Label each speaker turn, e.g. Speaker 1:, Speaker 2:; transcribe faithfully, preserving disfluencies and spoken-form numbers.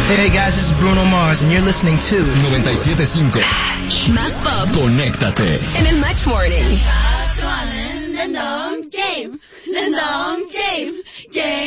Speaker 1: Hey guys, this is Bruno Mars and you're listening to
Speaker 2: noventa y siete punto cinco.
Speaker 3: Más pop.
Speaker 2: Conéctate.
Speaker 3: En el Match Morning.
Speaker 4: Game. Game. Game.